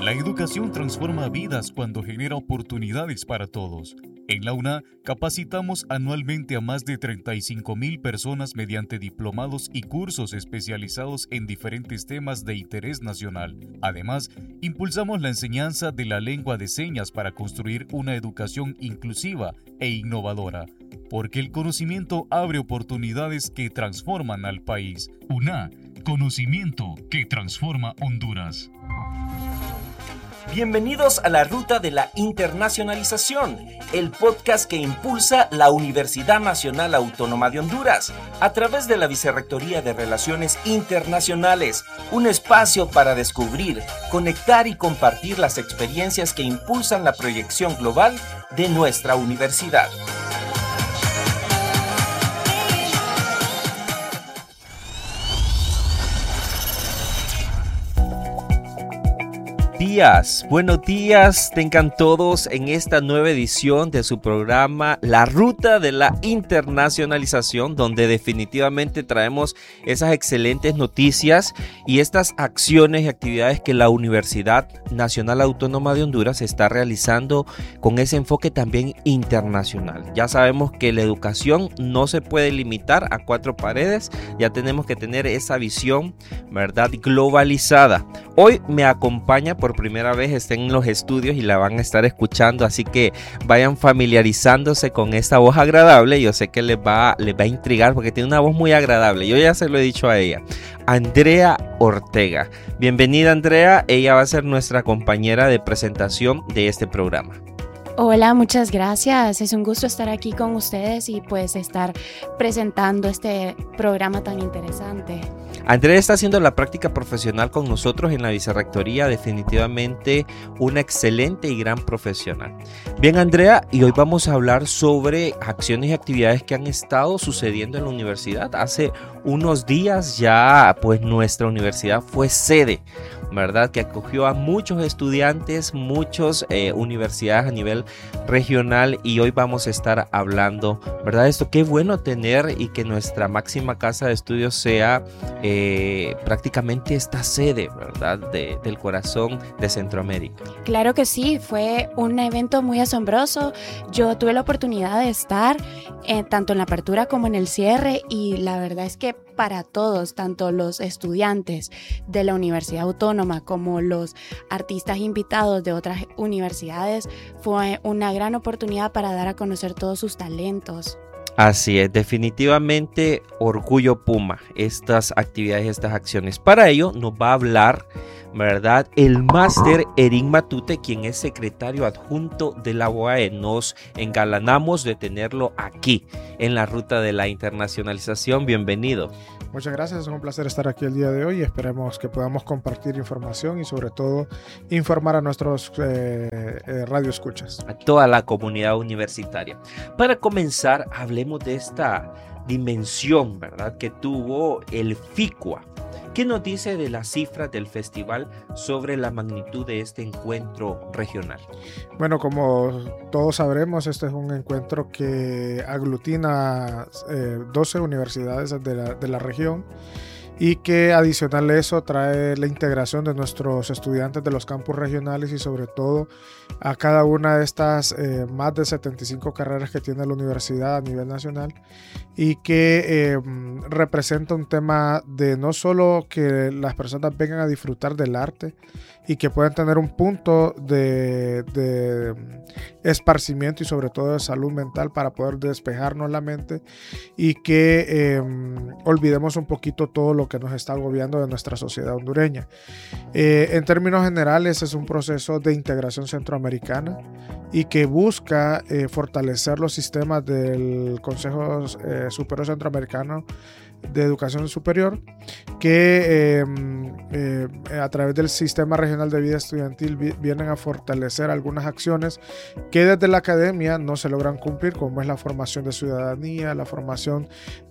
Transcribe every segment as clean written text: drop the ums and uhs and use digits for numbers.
La educación transforma vidas cuando genera oportunidades para todos. En la UNA capacitamos anualmente a más de 35,000 personas mediante diplomados y cursos especializados en diferentes temas de interés nacional. Además, impulsamos la enseñanza de la lengua de señas para construir una educación inclusiva e innovadora, porque el conocimiento abre oportunidades que transforman al país. UNA, conocimiento que transforma Honduras. Bienvenidos a la Ruta de la Internacionalización, el podcast que impulsa la Universidad Nacional Autónoma de Honduras a través de la Vicerrectoría de Relaciones Internacionales, un espacio para descubrir, conectar y compartir las experiencias que impulsan la proyección global de nuestra universidad. Buenos días, tengan todos en esta nueva edición de su programa La Ruta de la Internacionalización, donde definitivamente traemos esas excelentes noticias y estas acciones y actividades que la Universidad Nacional Autónoma de Honduras está realizando con ese enfoque también internacional. Ya sabemos que la educación no se puede limitar a cuatro paredes, ya tenemos que tener esa visión, ¿verdad?, globalizada. Hoy me acompaña por primera vez, está en los estudios y la van a estar escuchando, así que vayan familiarizándose con esta voz agradable. Yo sé que les va a intrigar porque tiene una voz muy agradable, yo ya se lo he dicho a ella. Andrea Ortega, bienvenida Andrea, ella va a ser nuestra compañera de presentación de este programa. Hola, muchas gracias. Es un gusto estar aquí con ustedes y pues estar presentando este programa tan interesante. Andrea está haciendo la práctica profesional con nosotros en la Vicerrectoría, definitivamente una excelente y gran profesional. Bien, Andrea, y hoy vamos a hablar sobre acciones y actividades que han estado sucediendo en la universidad. Hace unos días ya pues nuestra universidad fue sede, ¿verdad?, que acogió a muchos estudiantes, muchas universidades a nivel regional, y hoy vamos a estar hablando, ¿verdad?, esto. Qué bueno tener y que nuestra máxima casa de estudios sea prácticamente esta sede, ¿verdad?, del corazón de Centroamérica. Claro que sí, fue un evento muy asombroso. Yo tuve la oportunidad de estar tanto en la apertura como en el cierre, y la verdad es que para todos, tanto los estudiantes de la Universidad Autónoma como los artistas invitados de otras universidades, fue una gran oportunidad para dar a conocer todos sus talentos. Así es, definitivamente orgullo Puma, estas actividades, estas acciones. Para ello nos va a hablar, ¿verdad?, el máster Erin Matute, quien es secretario adjunto de la UAE. Nos engalanamos de tenerlo aquí en la Ruta de la Internacionalización. Bienvenido. Muchas gracias, es un placer estar aquí el día de hoy y esperemos que podamos compartir información y sobre todo informar a nuestros radioescuchas. A toda la comunidad universitaria. Para comenzar, hablemos de esta dimensión, ¿verdad?, que tuvo el FICUA. ¿Qué nos dice de las cifras del festival sobre la magnitud de este encuentro regional? Bueno, como todos sabremos, este es un encuentro que aglutina 12 universidades de la región y que adicional a eso trae la integración de nuestros estudiantes de los campus regionales y sobre todo a cada una de estas más de 75 carreras que tiene la universidad a nivel nacional, y que representa un tema de no solo que las personas vengan a disfrutar del arte y que puedan tener un punto de esparcimiento y sobre todo de salud mental para poder despejarnos la mente y que olvidemos un poquito todo lo que nos está agobiando de nuestra sociedad hondureña. En términos generales es un proceso de integración centroamericana y que busca fortalecer los sistemas del Consejo Superior Centroamericano de Educación Superior, que a través del Sistema Regional de Vida Estudiantil vienen a fortalecer algunas acciones que desde la academia no se logran cumplir, como es la formación de ciudadanía, la formación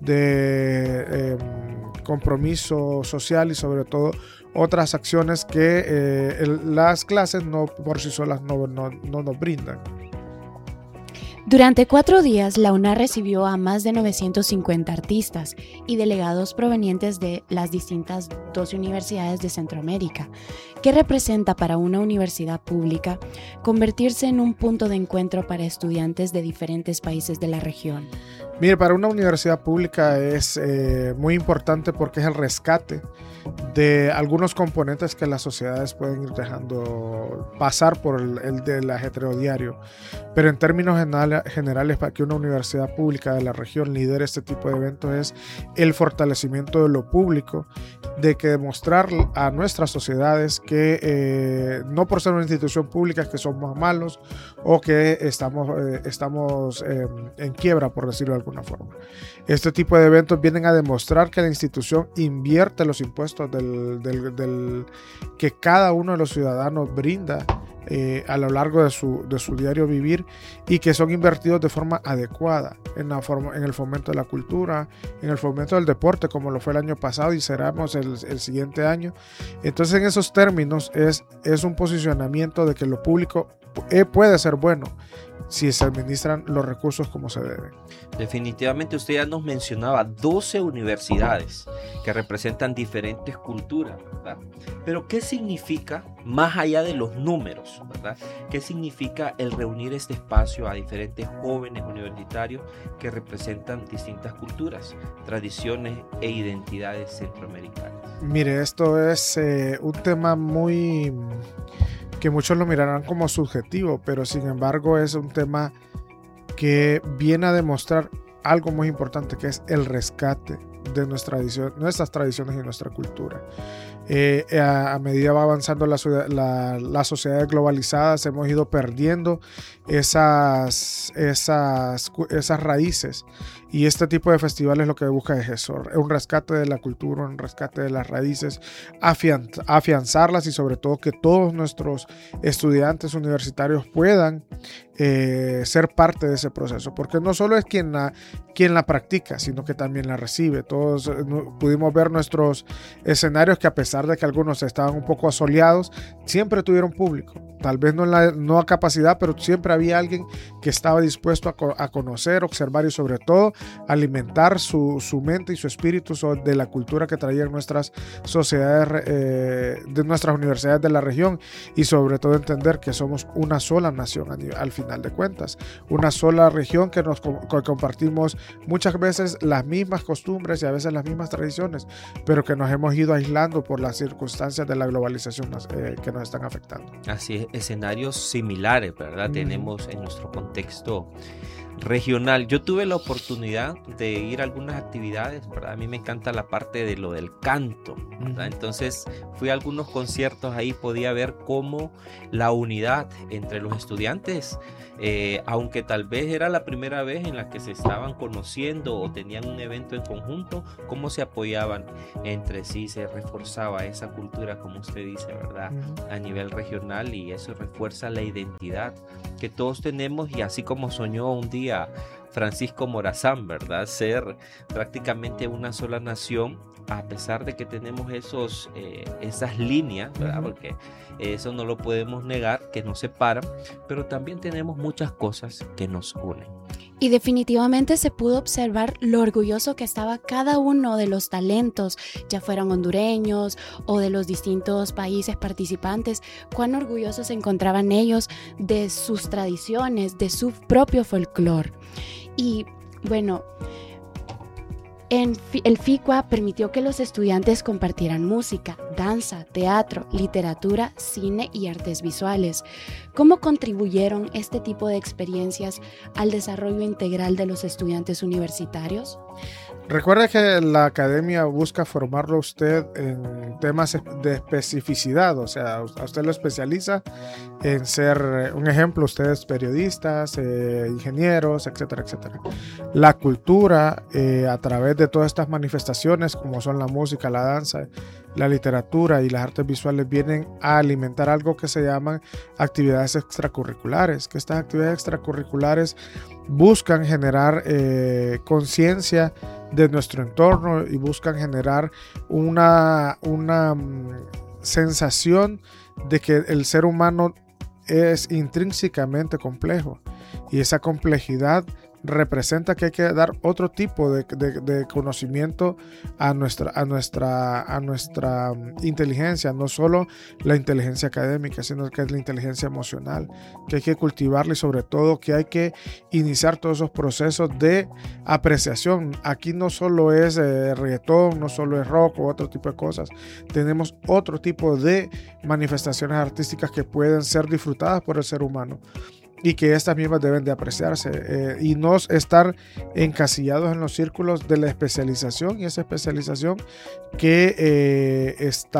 de compromiso social y sobre todo otras acciones que las clases no por sí solas no nos brindan. Durante 4 días, la UNA recibió a más de 950 artistas y delegados provenientes de las distintas 12 universidades de Centroamérica. ¿Qué representa para una universidad pública convertirse en un punto de encuentro para estudiantes de diferentes países de la región? Mire, para una universidad pública es muy importante porque es el rescate de algunos componentes que las sociedades pueden ir dejando pasar por el del ajetreo diario. Pero en términos generales, para que una universidad pública de la región lidere este tipo de eventos es el fortalecimiento de lo público, de que demostrar a nuestras sociedades que no por ser una institución pública es que somos malos o que estamos en quiebra, por decirlo de alguna forma. Este tipo de eventos vienen a demostrar que la institución invierte los impuestos que cada uno de los ciudadanos brinda a lo largo de su diario vivir, y que son invertidos de forma adecuada en el fomento de la cultura, en el fomento del deporte, como lo fue el año pasado y seremos el siguiente año. Entonces, en esos términos es un posicionamiento de que lo público puede ser bueno si se administran los recursos como se debe. Definitivamente usted ya nos mencionaba 12 universidades que representan diferentes culturas, ¿verdad? Pero ¿qué significa, más allá de los números, ¿verdad? ¿Qué significa el reunir este espacio a diferentes jóvenes universitarios que representan distintas culturas, tradiciones e identidades centroamericanas? Mire, esto es un tema que muchos lo mirarán como subjetivo, pero sin embargo es un tema que viene a demostrar algo muy importante, que es el rescate de nuestras tradiciones y nuestra cultura. A medida va avanzando las sociedades globalizadas, hemos ido perdiendo esas raíces, y este tipo de festivales lo que busca es eso, un rescate de la cultura, un rescate de las raíces, afianzarlas, y sobre todo que todos nuestros estudiantes universitarios puedan ser parte de ese proceso, porque no solo es quien la practica, sino que también la recibe. Todos pudimos ver nuestros escenarios que, a pesar de que algunos estaban un poco asoleados, siempre tuvieron público. Tal vez no a capacidad, pero siempre había alguien que estaba dispuesto a conocer, observar y sobre todo alimentar su mente y su espíritu de la cultura que traían nuestras sociedades, de nuestras universidades de la región, y sobre todo entender que somos una sola nación al final de cuentas, una sola región que compartimos muchas veces las mismas costumbres y a veces las mismas tradiciones, pero que nos hemos ido aislando por las circunstancias de la globalización que nos están afectando. Así es, escenarios similares, ¿verdad? Tenemos en nuestro contexto regional. Yo tuve la oportunidad de ir a algunas actividades, ¿verdad? A mí me encanta la parte de lo del canto, ¿verdad? Entonces fui a algunos conciertos, ahí podía ver cómo la unidad entre los estudiantes, aunque tal vez era la primera vez en la que se estaban conociendo o tenían un evento en conjunto, cómo se apoyaban entre sí, se reforzaba esa cultura, como usted dice, ¿verdad? A nivel regional, y eso refuerza la identidad que todos tenemos, y así como soñó un día Francisco Morazán, ¿verdad? Ser prácticamente una sola nación, a pesar de que tenemos esas líneas, ¿verdad? Porque eso no lo podemos negar, que nos separan, pero también tenemos muchas cosas que nos unen. Y definitivamente se pudo observar lo orgulloso que estaba cada uno de los talentos, ya fueran hondureños o de los distintos países participantes, cuán orgullosos se encontraban ellos de sus tradiciones, de su propio folclore. Y bueno, el FICUA permitió que los estudiantes compartieran música, danza, teatro, literatura, cine y artes visuales. ¿Cómo contribuyeron este tipo de experiencias al desarrollo integral de los estudiantes universitarios? Recuerde que la academia busca formarlo a usted en temas de especificidad, o sea, a usted lo especializa en ser, un ejemplo, ustedes periodistas, ingenieros, etcétera, etcétera. La cultura, a través de todas estas manifestaciones, como son la música, la danza, la literatura y las artes visuales, vienen a alimentar algo que se llaman actividades extracurriculares, que estas actividades extracurriculares buscan generar conciencia de nuestro entorno y buscan generar una sensación de que el ser humano es intrínsecamente complejo y esa complejidad representa que hay que dar otro tipo de conocimiento a nuestra inteligencia, no solo la inteligencia académica, sino que es la inteligencia emocional, que hay que cultivarla y sobre todo que hay que iniciar todos esos procesos de apreciación. Aquí no solo es reggaetón, no solo es rock o otro tipo de cosas, tenemos otro tipo de manifestaciones artísticas que pueden ser disfrutadas por el ser humano, y que estas mismas deben de apreciarse y no estar encasillados en los círculos de la especialización, y esa especialización que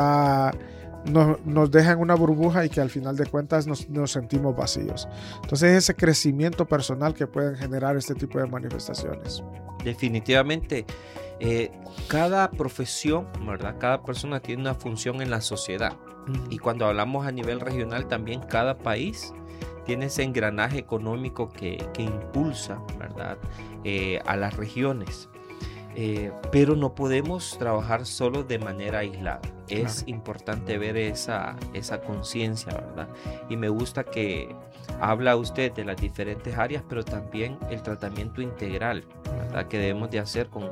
nos deja en una burbuja y que al final de cuentas nos sentimos vacíos. Entonces ese crecimiento personal que pueden generar este tipo de manifestaciones. Definitivamente, cada profesión, ¿verdad? Cada persona tiene una función en la sociedad. Y cuando hablamos a nivel regional, también cada país tiene ese engranaje económico que impulsa, ¿verdad? A las regiones. Pero no podemos trabajar solo de manera aislada. Es importante ver esa conciencia, ¿verdad? Y me gusta que habla usted de las diferentes áreas, pero también el tratamiento integral, ¿verdad? Que debemos de hacer con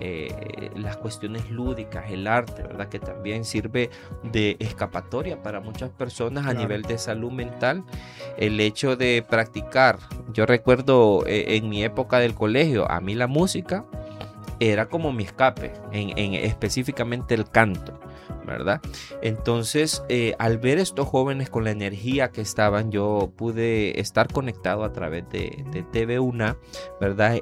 las cuestiones lúdicas, el arte, ¿verdad? Que también sirve de escapatoria para muchas personas a nivel de salud mental. El hecho de practicar, yo recuerdo en mi época del colegio, a mí la música era como mi escape, en específicamente el canto, ¿verdad? Entonces, al ver estos jóvenes con la energía que estaban, yo pude estar conectado a través de TV UNA, ¿verdad?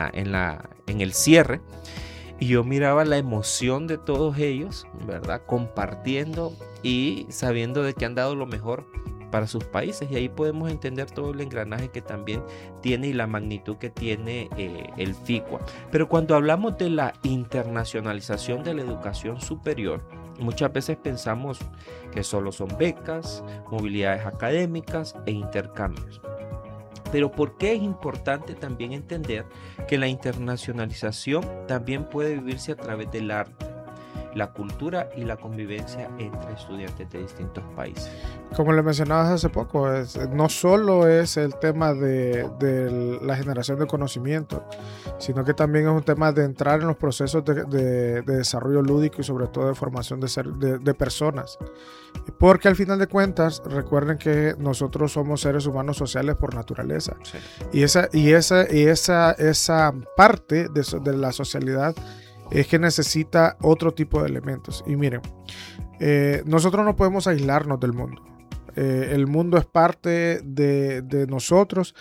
En el cierre, y yo miraba la emoción de todos ellos, ¿verdad? Compartiendo y sabiendo de que han dado lo mejor para sus países, y ahí podemos entender todo el engranaje que también tiene y la magnitud que tiene el FICUA. Pero cuando hablamos de la internacionalización de la educación superior, muchas veces pensamos que solo son becas, movilidades académicas e intercambios. Pero ¿por qué es importante también entender que la internacionalización también puede vivirse a través del arte, la cultura y la convivencia entre estudiantes de distintos países? Como le mencionabas hace poco, no solo es el tema de la generación de conocimiento, sino que también es un tema de entrar en los procesos de desarrollo lúdico y sobre todo de formación de personas. Porque al final de cuentas, recuerden que nosotros somos seres humanos sociales por naturaleza. Sí. Y esa parte de la socialidad es que necesita otro tipo de elementos. Y miren, nosotros no podemos aislarnos del mundo. El mundo es parte de nosotros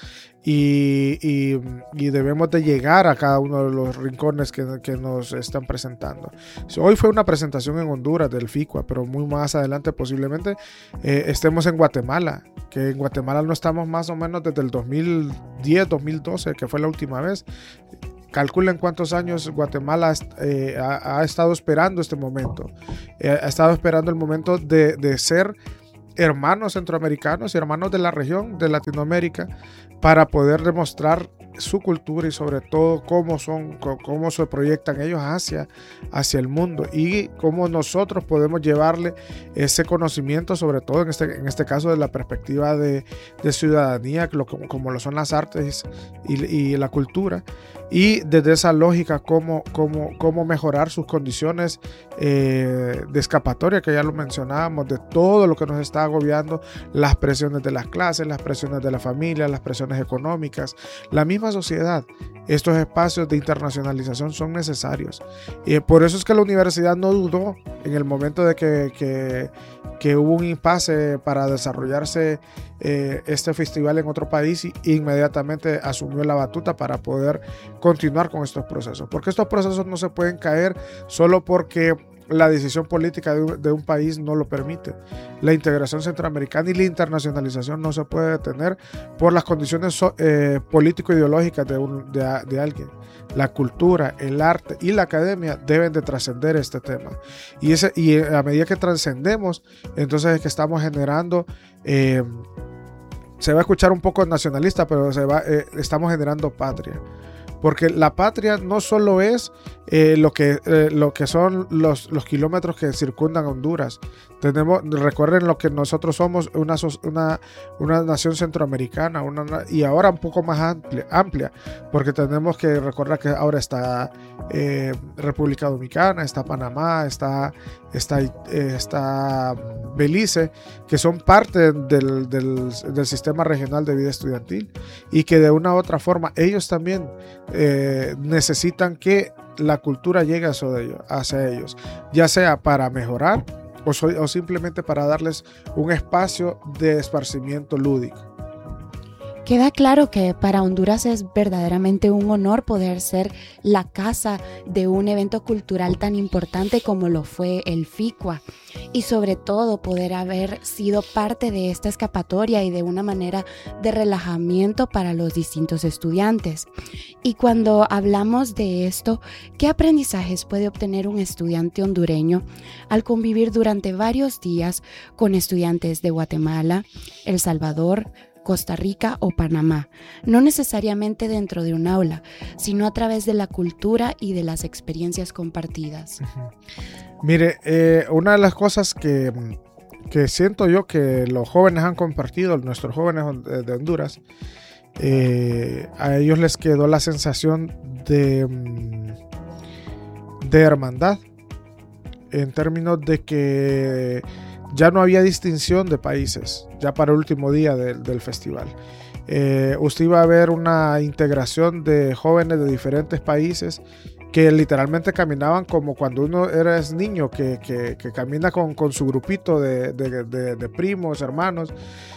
y debemos de llegar a cada uno de los rincones que nos están presentando. Hoy fue una presentación en Honduras del FICUA, pero muy más adelante posiblemente estemos en Guatemala, que en Guatemala no estamos más o menos desde el 2010, 2012, que fue la última vez. Calculen cuántos años Guatemala ha estado esperando este momento. Ha estado esperando el momento de ser hermanos centroamericanos y hermanos de la región de Latinoamérica para poder demostrar su cultura y sobre todo cómo se proyectan ellos hacia el mundo y cómo nosotros podemos llevarle ese conocimiento, sobre todo en este caso de la perspectiva de ciudadanía, como lo son las artes y la cultura, y desde esa lógica cómo mejorar sus condiciones de escapatoria, que ya lo mencionábamos, de todo lo que nos está agobiando, las presiones de las clases, las presiones de la familia, las presiones económicas, la misma sociedad. Estos espacios de internacionalización son necesarios. Y por eso es que la universidad no dudó en el momento de que hubo un impasse para desarrollarse este festival en otro país, y inmediatamente asumió la batuta para poder continuar con estos procesos. Porque estos procesos no se pueden caer solo porque la decisión política de un país no lo permite. La integración centroamericana y la internacionalización no se puede detener por las condiciones político-ideológicas de alguien. La cultura, el arte y la academia deben de trascender este tema. Y a medida que trascendemos, entonces es que estamos generando... se va a escuchar un poco nacionalista, pero estamos generando patria. porque la patria no solo es lo que son los kilómetros que circundan Honduras. Recuerden lo que nosotros somos, una nación centroamericana, y ahora un poco más amplia, porque tenemos que recordar que ahora está República Dominicana, está Panamá, está Belice, que son parte del sistema regional de vida estudiantil, y que de una u otra forma ellos también necesitan que la cultura llegue hacia ellos, ya sea para mejorar o simplemente para darles un espacio de esparcimiento lúdico. Queda claro que para Honduras es verdaderamente un honor poder ser la casa de un evento cultural tan importante como lo fue el FICUA, y sobre todo poder haber sido parte de esta escapatoria y de una manera de relajamiento para los distintos estudiantes. Y cuando hablamos de esto, ¿qué aprendizajes puede obtener un estudiante hondureño al convivir durante varios días con estudiantes de Guatemala, El Salvador, Costa Rica o Panamá? No necesariamente dentro de un aula, sino a través de la cultura y de las experiencias compartidas. Mire, una de las cosas que siento yo que los jóvenes han compartido, nuestros jóvenes de Honduras, a ellos les quedó la sensación de hermandad, en términos de que ya no había distinción de países, ya para el último día del festival. Usted iba a ver una integración de jóvenes de diferentes países que literalmente caminaban como cuando uno era niño, que camina con su grupito de primos, hermanos,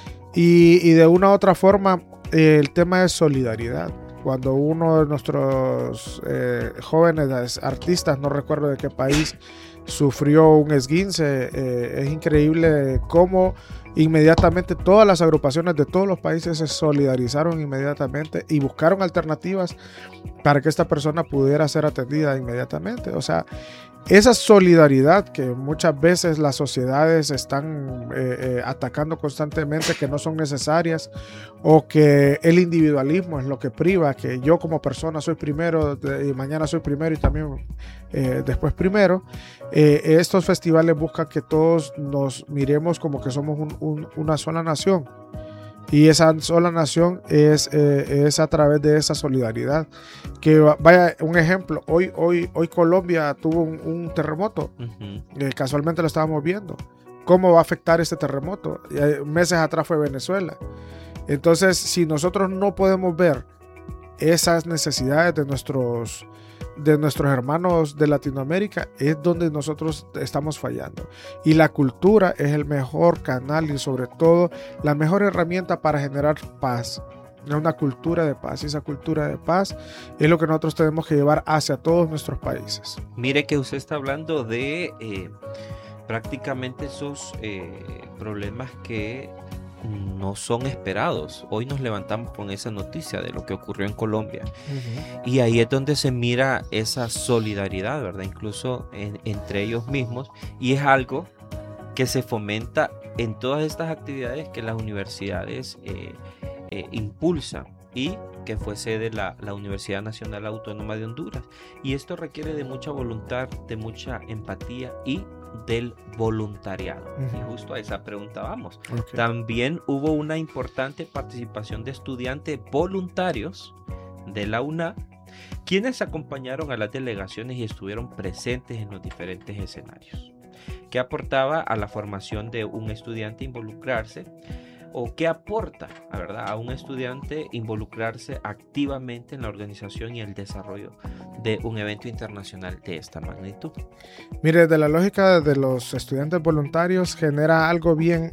y de una u otra forma el tema de solidaridad. Cuando uno de nuestros jóvenes artistas, no recuerdo de qué país, sufrió un esguince, es increíble cómo inmediatamente todas las agrupaciones de todos los países se solidarizaron inmediatamente y buscaron alternativas para que esta persona pudiera ser atendida inmediatamente. O sea, esa solidaridad que muchas veces las sociedades están atacando constantemente, que no son necesarias, o que el individualismo es lo que priva, que yo como persona soy primero y mañana soy primero y también después primero. Estos festivales buscan que todos nos miremos como que somos una sola nación. Y esa sola nación es a través de esa solidaridad. Que vaya, un ejemplo, hoy Colombia tuvo un terremoto. Casualmente lo estábamos viendo. ¿Cómo va a afectar este terremoto? Meses atrás fue Venezuela. Entonces, si nosotros no podemos ver esas necesidades de nuestros hermanos de Latinoamérica, es donde nosotros estamos fallando. Y la cultura es el mejor canal y sobre todo la mejor herramienta para generar paz. Una cultura de paz, y esa cultura de paz es lo que nosotros tenemos que llevar hacia todos nuestros países. Mire que usted está hablando de prácticamente esos problemas que no son esperados. Hoy nos levantamos con esa noticia de lo que ocurrió en Colombia. Y ahí es donde se mira esa solidaridad, ¿verdad? Incluso entre ellos mismos. Y es algo que se fomenta en todas estas actividades que las universidades impulsan, y que fue sede la Universidad Nacional Autónoma de Honduras. Y esto requiere de mucha voluntad, de mucha empatía y del voluntariado. Y justo a esa pregunta vamos. También hubo una importante participación de estudiantes voluntarios de la UNA, quienes acompañaron a las delegaciones y estuvieron presentes en los diferentes escenarios. ¿Qué aportaba a la formación de un estudiante involucrarse? ¿O qué aporta, la verdad, a un estudiante involucrarse activamente en la organización y el desarrollo de un evento internacional de esta magnitud? Mire, de la lógica de los estudiantes voluntarios genera algo bien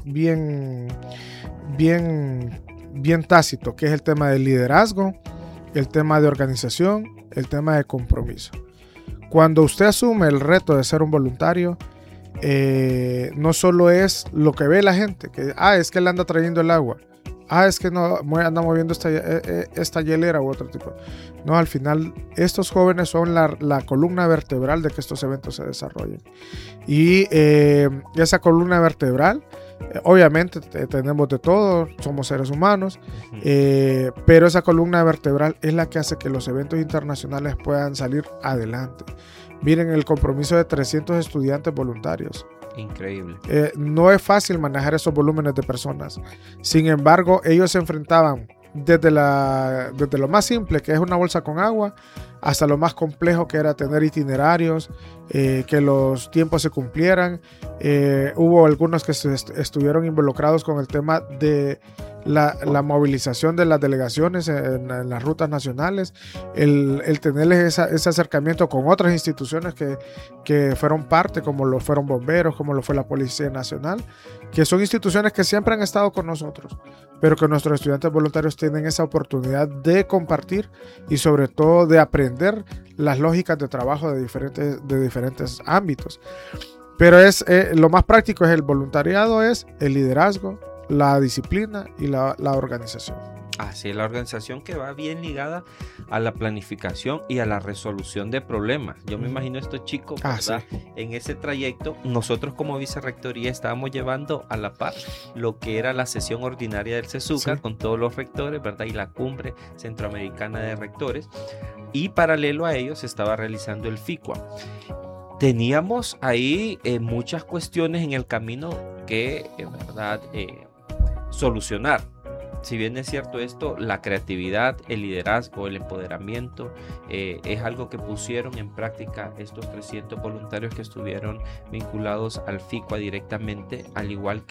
tácito, que es el tema del liderazgo, el tema de organización, el tema de compromiso. Cuando usted asume el reto de ser un voluntario, no solo es lo que ve la gente, que es que él anda trayendo el agua, es que no anda moviendo esta hielera u otro tipo. No, al final estos jóvenes son la columna vertebral de que estos eventos se desarrollen. Y esa columna vertebral Obviamente tenemos de todo, somos seres humanos, pero esa columna vertebral es la que hace que los eventos internacionales puedan salir adelante. Miren el compromiso de 300 estudiantes voluntarios. Increíble. No es fácil manejar esos volúmenes de personas. Sin embargo, ellos se enfrentaban desde lo más simple, que es una bolsa con agua, hasta lo más complejo, que era tener itinerarios, que los tiempos se cumplieran. Hubo algunos que estuvieron involucrados con el tema de la movilización de las delegaciones en las rutas nacionales, el tenerles ese acercamiento con otras instituciones que fueron parte, como lo fueron bomberos, como lo fue la Policía Nacional, que son instituciones que siempre han estado con nosotros, pero que nuestros estudiantes voluntarios tienen esa oportunidad de compartir y sobre todo de aprender las lógicas de trabajo de diferentes ámbitos. Pero lo más práctico es el voluntariado, es el liderazgo, la disciplina y la organización. Así es, la organización que va bien ligada a la planificación y a la resolución de problemas. Yo me imagino estos chicos, ¿verdad? Sí. En ese trayecto, nosotros como vicerrectoría estábamos llevando a la par lo que era la sesión ordinaria del CESUCA, con todos los rectores, ¿verdad? Y la cumbre centroamericana de rectores. Y paralelo a ello se estaba realizando el FICUA. Teníamos ahí muchas cuestiones en el camino que, ¿verdad? Solucionar. Si bien es cierto esto, la creatividad, el liderazgo, el empoderamiento es algo que pusieron en práctica estos 300 voluntarios que estuvieron vinculados al FICUA directamente, al igual